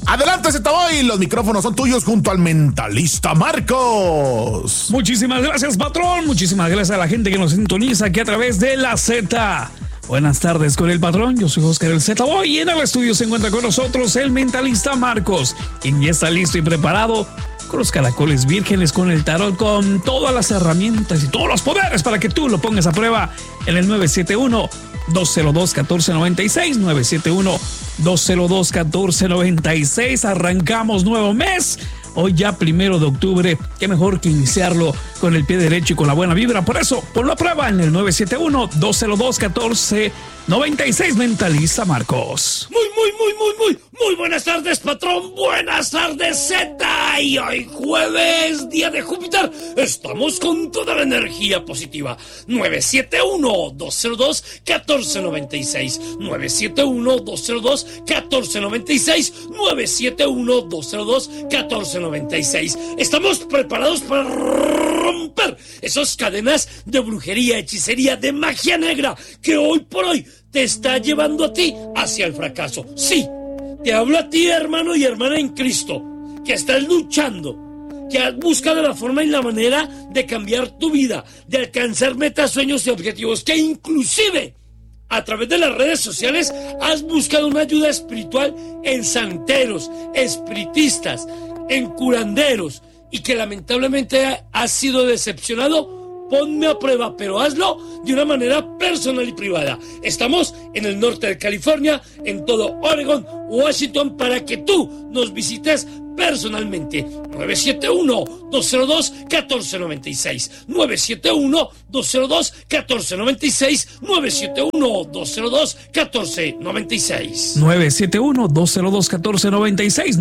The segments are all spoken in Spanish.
Adelante, Zetaboy, los micrófonos son tuyos junto al mentalista Marcos. Muchísimas gracias, patrón. Muchísimas gracias a la gente que nos sintoniza aquí a través de la Z. Buenas tardes con el patrón, yo soy Oscar el Zetaboy y en el estudio se encuentra con nosotros el mentalista Marcos, quien ya está listo y preparado con los caracoles vírgenes, con el tarot, con todas las herramientas y todos los poderes para que tú lo pongas a prueba en el 971-202-1496, 971-202-1496. Arrancamos nuevo mes. Hoy ya 1 de octubre, qué mejor que iniciarlo con el pie derecho y con la buena vibra. Por eso, ponlo a prueba en el 971-202-1496, mentalista Marcos. Muy buenas tardes, patrón. Buenas tardes, Z. Y hoy jueves, día de Júpiter, estamos con toda la energía positiva. 971-202-1496, 971-202-1496, 971-202-1496. Estamos preparados para romper esas cadenas de brujería, hechicería, de magia negra que hoy por hoy te está llevando a ti hacia el fracaso. Sí, te hablo a ti, hermano y hermana en Cristo, que estás luchando, que has buscado la forma y la manera de cambiar tu vida, de alcanzar metas, sueños y objetivos, que inclusive a través de las redes sociales has buscado una ayuda espiritual en santeros, espiritistas, en curanderos, y que lamentablemente has sido decepcionado. Ponme a prueba, pero hazlo de una manera personal y privada. Estamos en el norte de California, en todo Oregon, Washington, para que tú nos visites personalmente. 971-202-1496, 971-202-1496, 971-202-1496. 971-202-1496,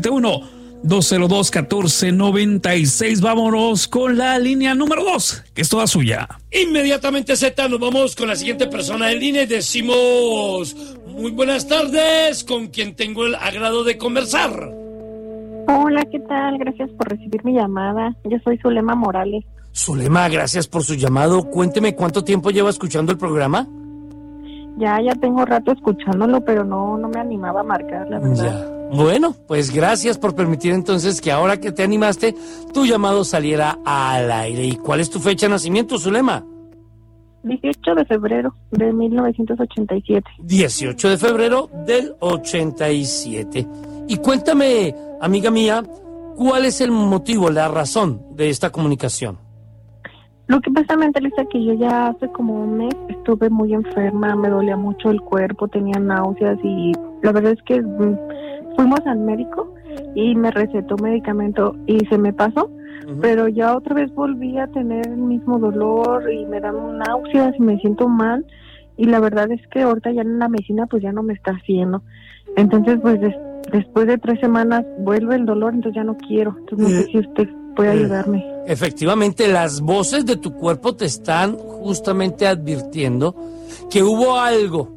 971-202-1496. Vámonos con la línea número 2, que es toda suya. Inmediatamente, Z, nos vamos con la siguiente persona en línea y decimos: muy buenas tardes, con quien tengo el agrado de conversar. Hola, ¿qué tal? Gracias por recibir mi llamada. Yo soy Zulema Morales. Zulema, gracias por su llamado. Cuénteme, ¿cuánto tiempo lleva escuchando el programa? Ya tengo rato escuchándolo, pero no me animaba a marcar, la verdad. Ya. Bueno, pues gracias por permitir entonces que ahora que te animaste, tu llamado saliera al aire. ¿Y cuál es tu fecha de nacimiento, Zulema? 18 de febrero de 1987. 18 de febrero del 87. Y cuéntame, amiga mía, ¿cuál es el motivo, la razón de esta comunicación? Lo que pasa, mentalista, que yo ya hace como un mes estuve muy enferma, me dolía mucho el cuerpo, tenía náuseas y la verdad es que fuimos al médico y me recetó medicamento y se me pasó, pero ya otra vez volví a tener el mismo dolor y me dan náuseas y me siento mal, y la verdad es que ahorita ya en la medicina pues ya no me está haciendo. Entonces pues después de 3 semanas vuelve el dolor, entonces ya no quiero. Entonces no sé si usted puede ayudarme. Efectivamente, las voces de tu cuerpo te están justamente advirtiendo que hubo algo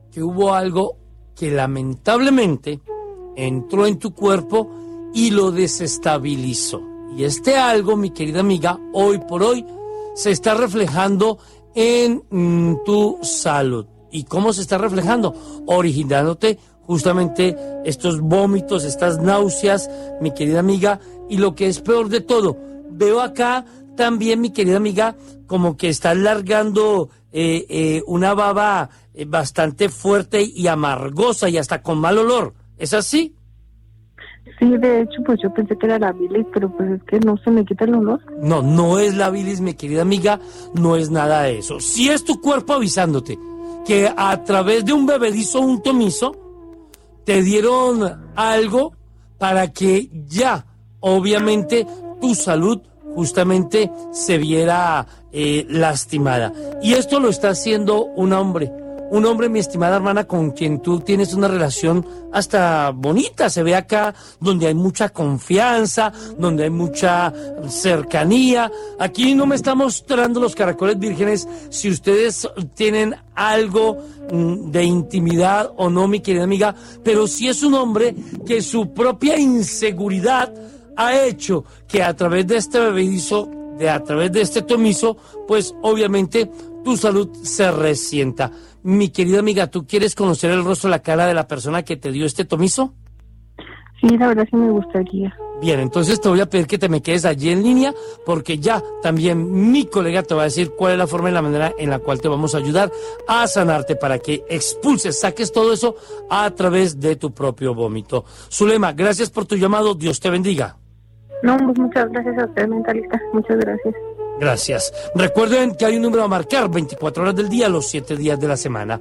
que lamentablemente entró en tu cuerpo y lo desestabilizó. Y este algo, mi querida amiga, hoy por hoy se está reflejando en tu salud. ¿Y cómo se está reflejando? Originándote justamente estos vómitos, estas náuseas, mi querida amiga. Y lo que es peor de todo, veo acá también, mi querida amiga, como que estás largando una baba bastante fuerte y amargosa y hasta con mal olor. ¿Es así? Sí, de hecho, pues yo pensé que era la bilis, pero pues es que no se me quita el olor. No es la bilis, mi querida amiga, no es nada de eso. Sí es tu cuerpo avisándote que a través de un bebedizo, un tomizo, te dieron algo para que ya, obviamente, tu salud justamente se viera lastimada. Y esto lo está haciendo un hombre, mi estimada hermana, con quien tú tienes una relación hasta bonita. Se ve acá donde hay mucha confianza, donde hay mucha cercanía. Aquí no me está mostrando los caracoles vírgenes si ustedes tienen algo de intimidad o no, mi querida amiga, pero sí es un hombre que su propia inseguridad ha hecho que a través de este bebedizo, a través de este tomizo, pues obviamente tu salud se resienta. Mi querida amiga, ¿tú quieres conocer el rostro, la cara de la persona que te dio este tomizo? Sí, la verdad sí me gustaría. Bien, entonces te voy a pedir que te me quedes allí en línea porque ya también mi colega te va a decir cuál es la forma y la manera en la cual te vamos a ayudar a sanarte para que expulses, saques todo eso a través de tu propio vómito. Zulema, gracias por tu llamado. Dios te bendiga. No, pues muchas gracias a usted, mentalista. Muchas gracias. Gracias. Recuerden que hay un número a marcar 24 horas del día, los 7 días de la semana.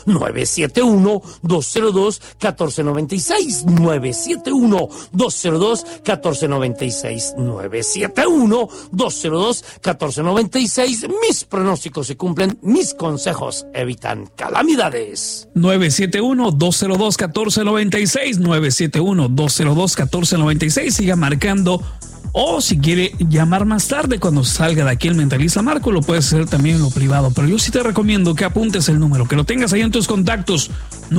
971-202-1496. 971-202-1496. 971-202-1496. Mis pronósticos se cumplen, mis consejos evitan calamidades. 971-202-1496. 971-202-1496. Siga marcando. O si quiere llamar más tarde cuando salga de aquí el mentalista Marco, lo puedes hacer también en lo privado. Pero yo sí te recomiendo que apuntes el número, que lo tengas ahí en tus contactos.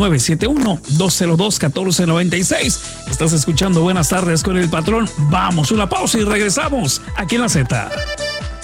971-202-1496. Estás escuchando Buenas Tardes con el Patrón. Vamos, una pausa y regresamos aquí en la Z.